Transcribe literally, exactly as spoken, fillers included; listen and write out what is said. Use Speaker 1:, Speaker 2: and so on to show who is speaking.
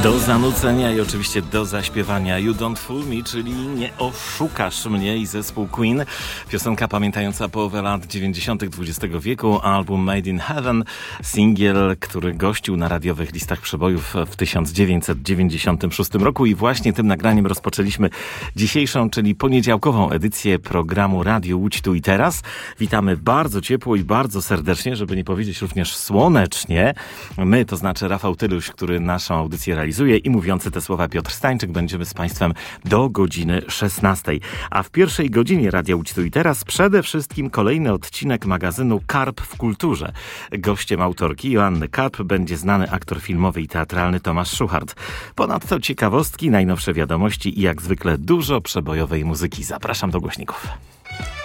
Speaker 1: Do zanucenia i oczywiście do zaśpiewania You Don't Fool Me, czyli Nie oszukasz mnie, i zespół Queen. Piosenka pamiętająca połowę lat dziewięćdziesiątych dwudziestego wieku, album Made in Heaven, singiel, który gościł na radiowych listach przebojów w tysiąc dziewięćset dziewięćdziesiątym szóstym roku, i właśnie tym nagraniem rozpoczęliśmy dzisiejszą, czyli poniedziałkową edycję programu Radio Łódź Tu i Teraz. Witamy bardzo ciepło i bardzo serdecznie, żeby nie powiedzieć również słonecznie. My, to znaczy Rafał Tyluś, który naszą audycję realizuje, i mówiący te słowa Piotr Stańczyk, będziemy z Państwem do godziny szesnastej. A w pierwszej godzinie Radia Łódź Tu i Teraz przede wszystkim kolejny odcinek magazynu Karp w kulturze. Gościem autorki Joanny Karp będzie znany aktor filmowy i teatralny Tomasz Szuchart. Ponadto ciekawostki, najnowsze wiadomości i jak zwykle dużo przebojowej muzyki. Zapraszam do głośników.